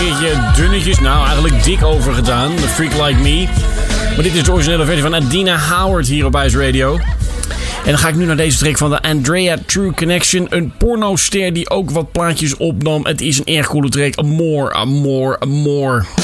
keertje dunnetjes, nou eigenlijk dik over gedaan. The Freak Like Me. Maar dit is de originele versie van Adina Howard hier op Ice Radio. En dan ga ik nu naar deze track van de Andrea True Connection. Een pornoster die ook wat plaatjes opnam. Het is een erg coole track. Amor, amor, amor.